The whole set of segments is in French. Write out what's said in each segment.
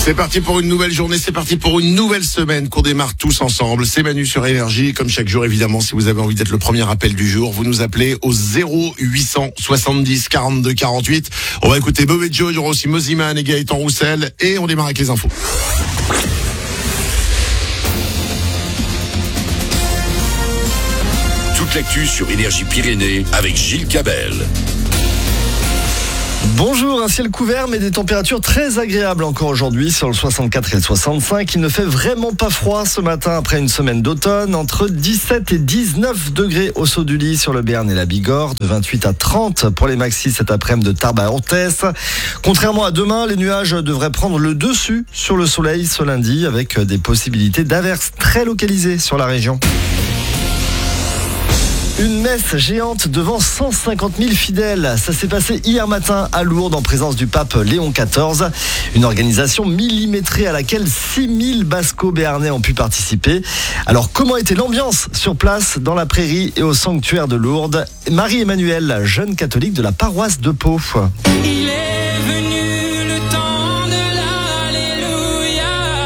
C'est parti pour une nouvelle journée, c'est parti pour une nouvelle semaine qu'on démarre tous ensemble. C'est Manu sur Énergie. Comme chaque jour, évidemment, si vous avez envie d'être le premier appel du jour, vous nous appelez au 0800 70 42 48. On va écouter Bob et Joe, il y aura aussi Moziman et Gaëtan Roussel. Et on démarre avec les infos. Toute l'actu sur Énergie Pyrénées avec Gilles Cabel. Bonjour, un ciel couvert mais des températures très agréables encore aujourd'hui sur le 64 et le 65. Il ne fait vraiment pas froid ce matin après une semaine d'automne. Entre 17 et 19 degrés au saut du lit sur le Béarn et la Bigorre. De 28 à 30 pour les maxis cet après-midi de Tarbes à Orthès. Contrairement à demain, les nuages devraient prendre le dessus sur le soleil ce lundi avec des possibilités d'averses très localisées sur la région. Une messe géante devant 150 000 fidèles. Ça s'est passé hier matin à Lourdes en présence du pape Léon XIV. Une organisation millimétrée à laquelle 6 000 Basco-Béarnais ont pu participer. Alors comment était l'ambiance sur place dans la prairie et au sanctuaire de Lourdes? Marie-Emmanuelle, jeune catholique de la paroisse de Pau. Il est venu le temps de l'Alléluia.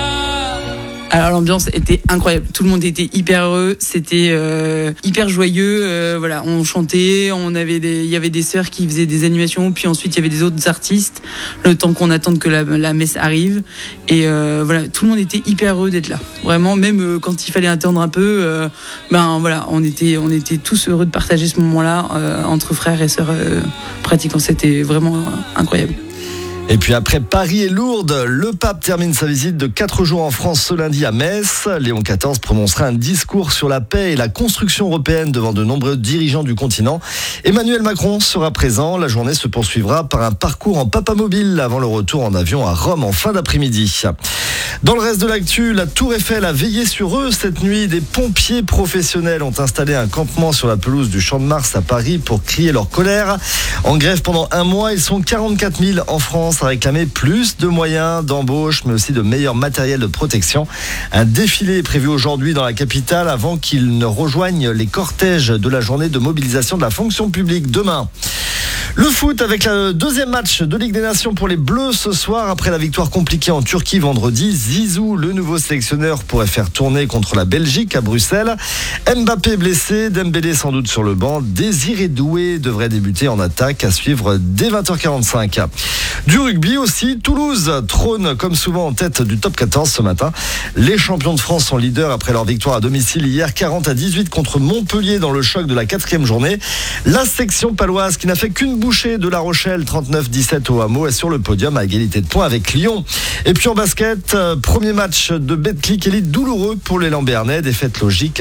Alors l'ambiance était incroyable, tout le monde était hyper heureux, c'était hyper joyeux, voilà, on chantait, il y avait des sœurs qui faisaient des animations, puis ensuite il y avait des autres artistes, le temps qu'on attende que la messe arrive, et voilà, tout le monde était hyper heureux d'être là, vraiment, même quand il fallait attendre un peu, voilà, on était tous heureux de partager ce moment-là entre frères et sœurs pratiquants, c'était vraiment incroyable. Et puis après Paris et Lourdes, le pape termine sa visite de 4 jours en France ce lundi à Metz. Léon XIV prononcera un discours sur la paix et la construction européenne devant de nombreux dirigeants du continent. Emmanuel Macron sera présent. La journée se poursuivra par un parcours en papamobile avant le retour en avion à Rome en fin d'après-midi. Dans le reste de l'actu, la Tour Eiffel a veillé sur eux cette nuit. Des pompiers professionnels ont installé un campement sur la pelouse du Champ de Mars à Paris pour crier leur colère. En grève pendant un mois, ils sont 44 000 en France à réclamer plus de moyens d'embauche, mais aussi de meilleur matériel de protection. Un défilé est prévu aujourd'hui dans la capitale avant qu'ils ne rejoignent les cortèges de la journée de mobilisation de la fonction publique demain. Le foot avec le deuxième match de Ligue des Nations pour les Bleus ce soir. Après la victoire compliquée en Turquie vendredi, Zizou, le nouveau sélectionneur, pourrait faire tourner contre la Belgique à Bruxelles. Mbappé blessé, Dembélé sans doute sur le banc. Désiré Doué devrait débuter en attaque, à suivre dès 20h45. Du rugby aussi, Toulouse trône comme souvent en tête du top 14 ce matin. Les champions de France sont leaders après leur victoire à domicile hier 40-18 contre Montpellier dans le choc de la 4e journée. La section paloise qui n'a fait qu'une bouchée de La Rochelle 39-17 au Hameau est sur le podium à égalité de points avec Lyon. Et puis en basket, premier match de Betclic Elite douloureux pour les Lambernais. Défaite logique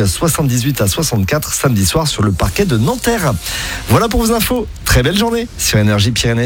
78-64 samedi soir sur le parquet de Nanterre. Voilà pour vos infos. Très belle journée sur Énergie Pyrénées.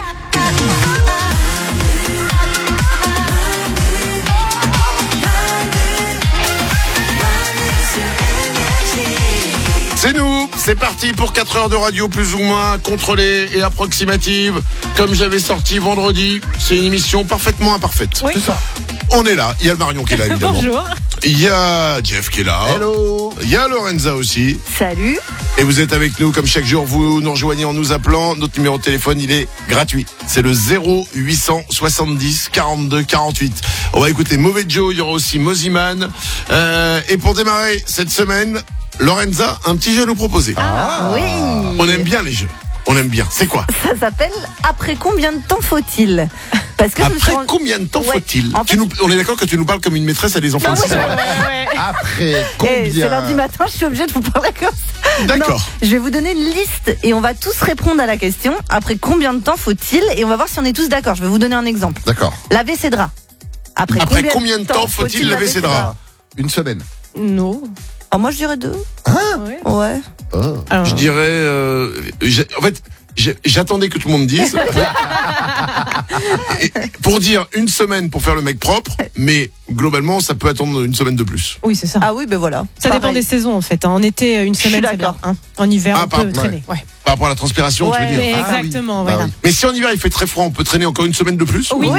C'est nous, c'est parti pour 4 heures de radio plus ou moins contrôlée et approximative. Comme j'avais sorti vendredi, c'est une émission parfaitement imparfaite. Oui. C'est ça. On est là, il y a le Marion qui est là évidemment. Bonjour. Il y a Jeff qui est là. Hello. Il y a Lorenza aussi. Salut. Et vous êtes avec nous comme chaque jour, vous nous rejoignez en nous appelant. Notre numéro de téléphone, il est gratuit. C'est le 0800 70 42 48. On va écouter Mauvais Joe, il y aura aussi Moziman. Et pour démarrer cette semaine, Lorenza, un petit jeu à nous proposer. Ah oui. On aime bien les jeux. On aime bien. C'est quoi? Ça s'appelle Après combien de temps faut-il? Parce que Après combien de temps Ouais. faut-il? En fait- On est d'accord que tu nous parles comme une maîtresse à des enfants de 6 ans. Après combien? C'est lundi matin, je suis obligée de vous parler comme ça. D'accord. Non, je vais vous donner une liste et on va tous répondre à la question. Après combien de temps faut-il? Et on va voir si on est tous d'accord. Je vais vous donner un exemple. D'accord. Laver ses draps. Après combien de temps faut-il laver ses draps? Une semaine. Non. Oh, moi je dirais 2. Ouais. Alors... Je dirais... en fait, j'attendais que tout le monde dise. Pour dire une semaine pour faire le mec propre, mais globalement, ça peut attendre une semaine de plus. Oui, c'est ça. Ah oui, ben voilà. Ça dépend des saisons en fait. En été, une semaine, c'est bien. En hiver, on peut traîner. Ouais. Par rapport à la transpiration, tu veux dire? Mais exactement, oui. voilà. Oui. Mais si en hiver il fait très froid, on peut traîner encore une semaine de plus? Oui.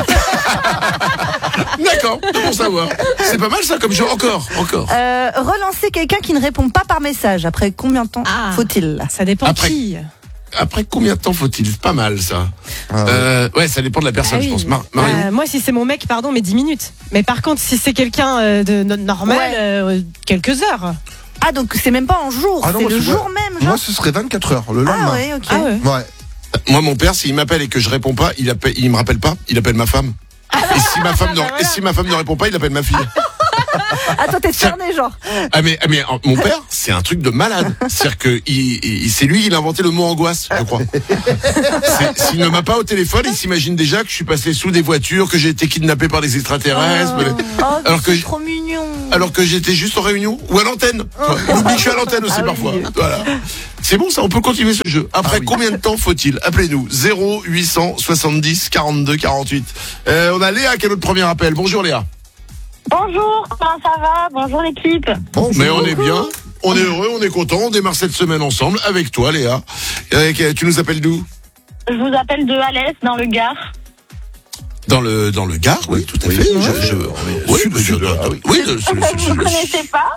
D'accord, c'est pour savoir. C'est pas mal ça comme jeu, encore. Relancer quelqu'un qui ne répond pas par message. Après combien de temps faut-il? Ça dépend qui. après combien de temps faut-il? C'est pas mal ça. Ouais, ça dépend de la personne, je pense. Marion. Moi, si c'est mon mec, pardon, mais 10 minutes. Mais par contre, si c'est quelqu'un de normal, quelques heures. Ah, donc c'est même pas en jour, c'est le jour même, genre. Moi, ce serait 24 heures, le lendemain. Ah ouais, ok. Ouais. Moi, mon père, s'il m'appelle et que je réponds pas, il me rappelle pas, il appelle ma femme. Et si ma femme ne répond pas, il appelle ma fille. Attends, t'es cerné, genre. Ah mais mon père, c'est un truc de malade. C'est-à-dire que c'est lui qui a inventé le mot angoisse, je crois. S'il ne m'a pas au téléphone, il s'imagine déjà que je suis passé sous des voitures, que j'ai été kidnappé par des extraterrestres. C'est trop mignon. Alors que j'étais juste en réunion ou à l'antenne. Il oublie que je suis à l'antenne aussi parfois. Voilà. C'est bon, ça, on peut continuer ce jeu. Après combien de temps faut-il? Appelez-nous 0870 42 48. On a Léa qui est notre premier appel. Bonjour Léa. Bonjour, comment ça va? Bonjour l'équipe. Bonjour. Mais on est bien, on est heureux, on est content, on démarre cette semaine ensemble avec toi Léa. Tu nous appelles d'où? Je vous appelle de Alès, dans le Gard. Dans le Gard, oui, tout à fait. Vous ne connaissez pas?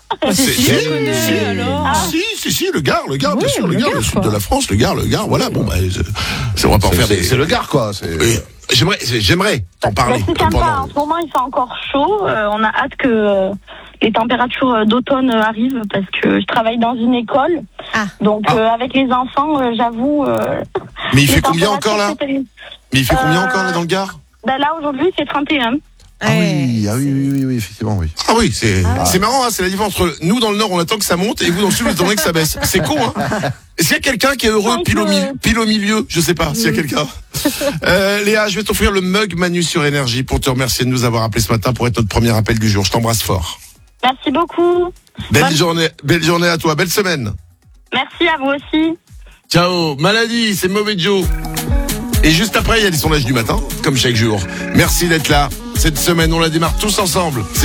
Si, le Gard, bien sûr, le Gard, le sud de la France, le Gard, voilà, bon, bah, on va pas en faire des... C'est le Gard, quoi. J'aimerais t'en parler. C'est sympa, en ce moment il fait encore chaud, on a hâte que les températures d'automne arrivent parce que je travaille dans une école, donc avec les enfants, j'avoue... Mais il fait combien encore là? Dans le Gard? Ben là aujourd'hui c'est 31. Oui, effectivement, oui. Ah oui, c'est marrant, hein, c'est la différence entre nous dans le Nord on attend que ça monte et vous dans le Sud vous attendez que ça baisse. C'est con, hein. Est-ce qu'il y a quelqu'un qui est heureux pile au milieu? Je sais pas s'il y a quelqu'un. Léa, je vais t'offrir le mug Manu sur Énergie pour te remercier de nous avoir appelé ce matin pour être notre premier appel du jour. Je t'embrasse fort. Merci beaucoup. Belle journée à toi, belle semaine. Merci à vous aussi. Ciao. Maladie, c'est Mauvais Joe. Et juste après, il y a les sondages du matin, comme chaque jour. Merci d'être là. Cette semaine, on la démarre tous ensemble. C'est